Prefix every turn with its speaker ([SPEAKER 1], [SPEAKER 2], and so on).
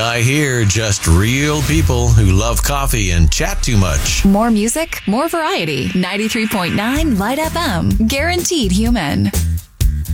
[SPEAKER 1] I hear just real people who love coffee and chat too much.
[SPEAKER 2] More music, more variety. 93.9 Light FM. Guaranteed human.